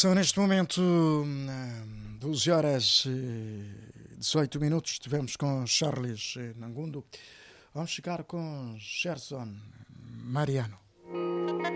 São neste momento 12 horas e 18 minutos. Estivemos com Charles Nangundo. Vamos ficar com Gerson Mariano.